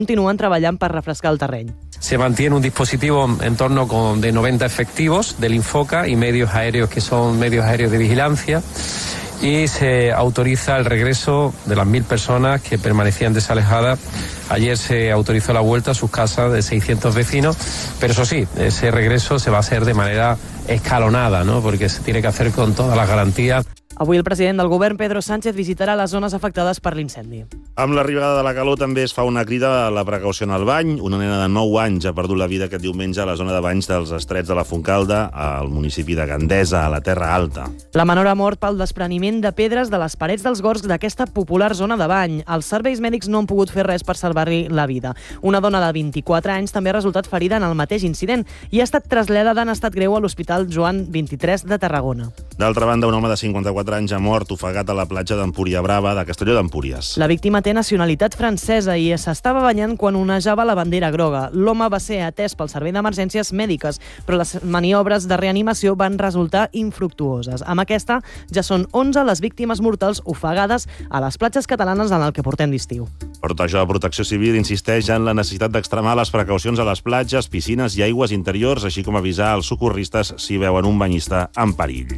continuen treballant per refrescar el terreny. Se mantiene un dispositivo en torno de 90 efectivos del Infoca y medios aéreos que son medios aéreos de vigilancia, y se autoriza el regreso de las 1.000 personas que permanecían desalejadas. Ayer se autorizó la vuelta a sus casas de 600 vecinos, pero eso sí, ese regreso se va a hacer de manera escalonada, ¿no? Porque se tiene que hacer con todas las garantías. Avui el president del govern, Pedro Sánchez, visitarà les zones afectades per l'incendi. Amb l'arribada de la calor també es fa una crida a la precaució en el bany. Una nena de 9 anys ha perdut la vida aquest diumenge a la zona de banys dels Estrets de la Fontcalda, al municipi de Gandesa, a la Terra Alta. La menor ha mort pel despreniment de pedres de les parets dels gorgs d'aquesta popular zona de bany. Els serveis mèdics no han pogut fer res per salvar-li la vida. Una dona de 24 anys també ha resultat ferida en el mateix incident i ha estat traslladada en estat greu a l'Hospital Joan XXIII de Tarragona. D'altra banda, un home de 54 anys ha mort ofegat a la platja d'Empúria Brava de Castelló d'Empúries. La víctima té nacionalitat francesa i s'estava banyant quan onejava la bandera groga. L'home va ser atès pel servei d'emergències mèdiques, però les maniobres de reanimació van resultar infructuoses. Amb aquesta, ja són 11 les víctimes mortals ofegades a les platges catalanes en el que portem d'estiu. Per tot això, Protecció Civil insisteix en la necessitat d'extremar les precaucions a les platges, piscines i aigües interiors, així com avisar als socorristes si veuen un banyista en perill.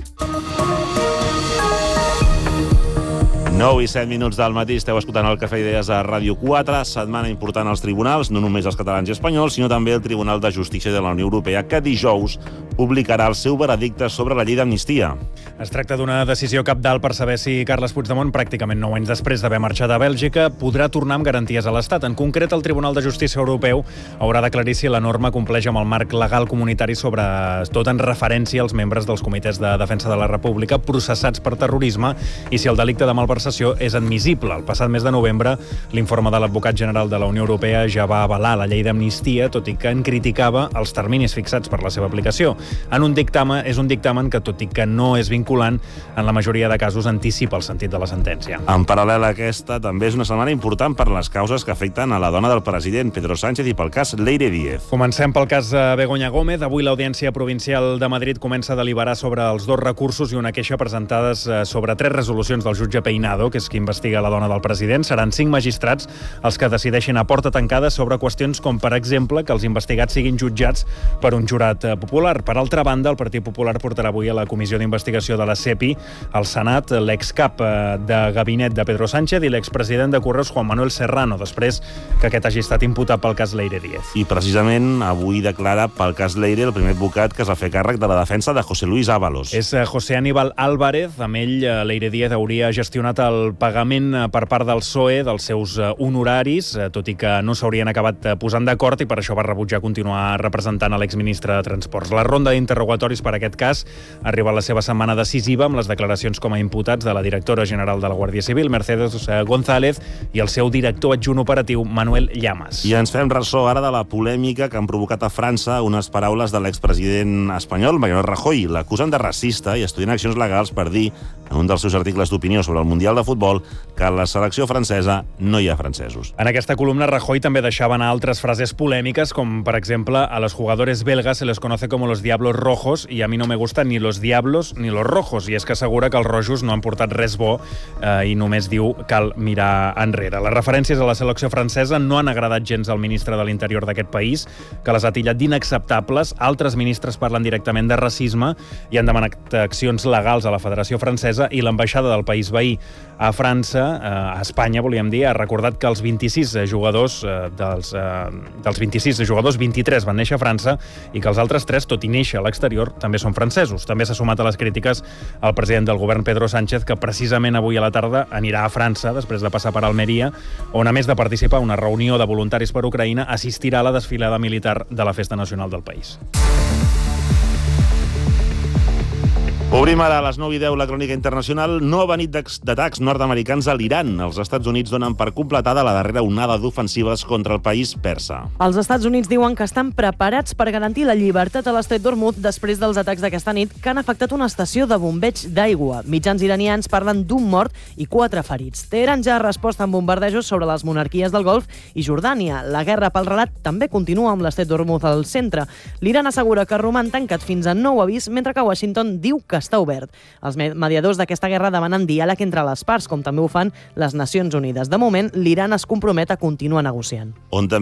9 i 7 minuts del matí, esteu escoltant el Cafè Idees a Ràdio 4. Setmana important als tribunals, no només els catalans i espanyols, sinó també el Tribunal de Justícia de la Unió Europea, que dijous publicarà el seu veredicte sobre la llei d'amnistia. Es tracta d'una decisió cabdal per saber si Carles Puigdemont, pràcticament 9 anys després d'haver marxat a Bèlgica, podrà tornar amb garanties a l'Estat. En concret, el Tribunal de Justícia Europeu haurà d'aclarir si la norma compleix amb el marc legal comunitari, sobretot en referència als membres dels comitès de defensa de la República processats per terrorisme i si el delicte de malversació és admissible. El passat mes de novembre, l'informe de l'advocat general de la Unió Europea ja va avalar la llei d'amnistia, tot i que en criticava els terminis fixats per la seva aplicació. És un dictamen que, tot i que no és vinculant, en la majoria de casos anticipa el sentit de la sentència. En paral·lel a aquesta, també és una setmana important per les causes que afecten a la dona del president, Pedro Sánchez, i pel cas Leire Díez. Comencem pel cas Begoña Gómez. Avui l'Audiència Provincial de Madrid comença a deliberar sobre els 2 recursos i una queixa presentades sobre 3 resolucions del jutge Peinado, que és qui investiga la dona del president. Seran 5 magistrats els que decideixin a porta tancada sobre qüestions com, per exemple, que els investigats siguin jutjats per un jurat popular. Per altra banda, el Partit Popular portarà avui a la Comissió d'Investigació de la CEPI al Senat l'excap de gabinet de Pedro Sánchez i l'expresident de Correus, Juan Manuel Serrano, després que aquest hagi estat imputat pel cas Leire Díez. I precisament avui declara pel cas Leire el primer advocat que es va fer càrrec de la defensa de José Luis Ábalos. És José Aníbal Álvarez. Amb ell, Leire Díez hauria gestionat el pagament per part del PSOE dels seus honoraris, tot i que no s'haurien acabat posant d'acord i per això va rebutjar continuar representant a l'exministre de Transports. La ronda d'interrogatoris per aquest cas arriba a la seva setmana decisiva amb les declaracions com a imputats de la directora general de la Guàrdia Civil, Mercedes González, i el seu director adjunt operatiu, Manuel Llamas. I ens fem ressò ara de la polèmica que han provocat a França unes paraules de l'expresident espanyol, Mariano Rajoy. L'acusen de racista i estudien accions legals per dir, en un dels seus articles d'opinió sobre el Mundial de Futbol, que a la selecció francesa no hi ha francesos. En aquesta columna, Rajoy també deixava anar altres frases polèmiques, com, per exemple, a los jugadores belgas se les conoce como los diablos rojos y a mí no me gustan ni los diablos ni los rojos. I és que assegura que els rojos no han portat res bo i només diu cal mirar enrere. Les referències a la selecció francesa no han agradat gens al ministre de l'Interior d'aquest país, que les ha tillat d'inacceptables. Altres ministres parlen directament de racisme i han demanat accions legals a la Federació Francesa, i l'ambaixada del país veí a França, a Espanya, volíem dir, ha recordat que els 26 jugadors dels 26 jugadors, 23 van néixer a França i que els altres 3, tot i néixer a l'exterior, també són francesos. També s'ha sumat a les crítiques al president del govern, Pedro Sánchez, que precisament avui a la tarda anirà a França, després de passar per Almeria, on, a més de participar en una reunió de voluntaris per Ucraïna, assistirà a la desfilada militar de la Festa Nacional del país. Obrim ara a les 9:10 la crònica internacional. No ha venit d'atacs nord-americans a l'Iran. Els Estats Units donen per completada la darrera onada d'ofensives contra el país persa. Els Estats Units diuen que estan preparats per garantir la llibertat a l'estret d'Hormuz després dels atacs d'aquesta nit que han afectat una estació de bombeig d'aigua. Mitjans iranians parlen d'un mort i 4 ferits. Teheran ja ha respost amb bombardejos sobre les monarquies del Golf i Jordània. La guerra pel relat també continua amb l'estret d'Hormuz al centre. L'Iran assegura que roman tancat fins a nou avís, mentre que Washington diu que està obert. Els mediadors d'aquesta guerra demanen diàleg entre les parts, com també ho fan les Nacions Unides. De moment, l'Iran es compromet a continuar negociant. On també